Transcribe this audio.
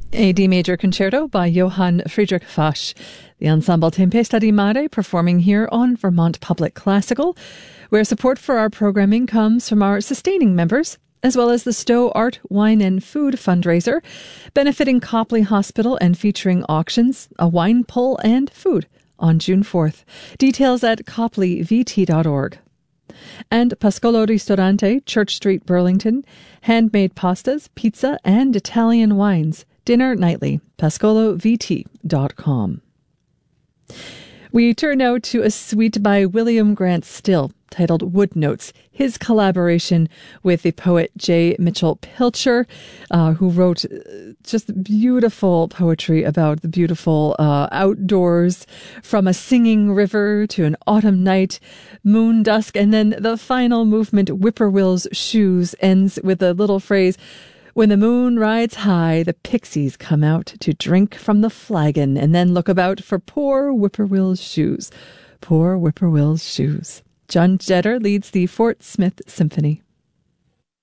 A D Major Concerto by Johann Friedrich Fasch. The Ensemble Tempesta di Mare performing here on Vermont Public Classical, where support for our programming comes from our sustaining members, as well as the Stowe Art, Wine and Food fundraiser, benefiting Copley Hospital and featuring auctions, a wine pull and food on June 4th. Details at copleyvt.org. And Pascolo Ristorante, Church Street, Burlington, handmade pastas, pizza, and Italian wines. Dinner nightly, pascolovt.com. We turn now to a suite by William Grant Still, titled Wood Notes, his collaboration with the poet J. Mitchell Pilcher, who wrote just beautiful poetry about the beautiful outdoors, from a singing river to an autumn night, moon dusk, and then the final movement, Whippoorwill's Shoes, ends with a little phrase, "When the moon rides high, the pixies come out to drink from the flagon and then look about for poor Whippoorwill's shoes." Poor Whippoorwill's shoes. John Jetter leads the Fort Smith Symphony.